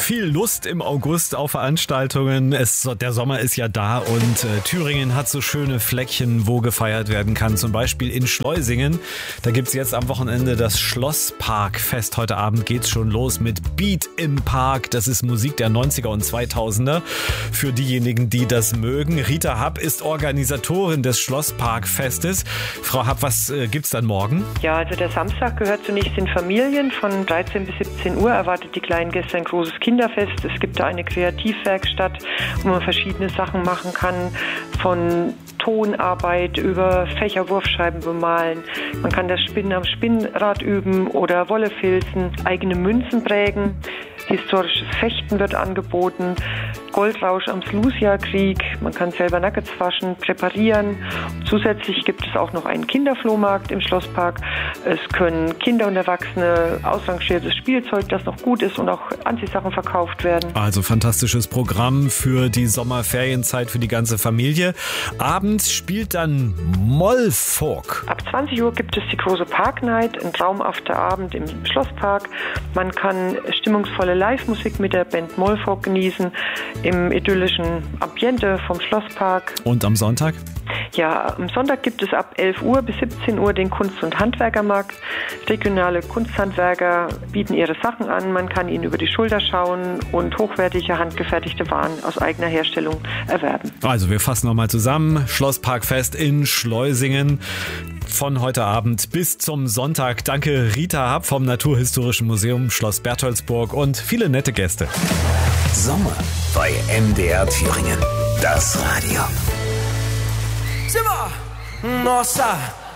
Viel Lust im August auf Veranstaltungen. Der Sommer ist ja da und Thüringen hat so schöne Fleckchen, wo gefeiert werden kann. Zum Beispiel in Schleusingen. Da gibt's jetzt am Wochenende das Schlossparkfest. Heute Abend geht's schon los mit Beat im Park. Das ist Musik der 90er und 2000er. Für diejenigen, die das mögen. Rita Happ ist Organisatorin des Schlossparkfestes. Frau Happ, was gibt's dann morgen? Ja, also der Samstag gehört zunächst den Familien. Von 13 bis 17 Uhr erwartet die kleinen Gäste ein großes Kinderfest. Es gibt da eine Kreativwerkstatt, wo man verschiedene Sachen machen kann, von Tonarbeit über Fächerwurfscheiben bemalen. Man kann das Spinnen am Spinnrad üben oder Wolle filzen, eigene Münzen prägen. Historisches Fechten wird angeboten, Goldrausch am Slusia-Krieg, man kann selber Nuggets waschen, präparieren. Zusätzlich gibt es auch noch einen Kinderflohmarkt im Schlosspark. Es können Kinder und Erwachsene ausrangiertes Spielzeug, das noch gut ist, und auch Anziehsachen verkauft werden. Also fantastisches Programm für die Sommerferienzeit für die ganze Familie. Abends spielt dann Mollfolk. Ab 20 Uhr gibt es die große Park Night, ein traumhafter Abend im Schlosspark. Man kann stimmungsvolle Live-Musik mit der Band Mollfolk genießen im idyllischen Ambiente vom Schlosspark. Und am Sonntag? Ja, am Sonntag gibt es ab 11 Uhr bis 17 Uhr den Kunst- und Handwerkermarkt. Regionale Kunsthandwerker bieten ihre Sachen an. Man kann ihnen über die Schulter schauen und hochwertige, handgefertigte Waren aus eigener Herstellung erwerben. Also wir fassen nochmal zusammen. Schlossparkfest in Schleusingen von heute Abend bis zum Sonntag. Danke Rita Happ vom Naturhistorischen Museum Schloss Bertholdsburg und viele nette Gäste. Sommer bei MDR Thüringen. Das Radio. Nossa!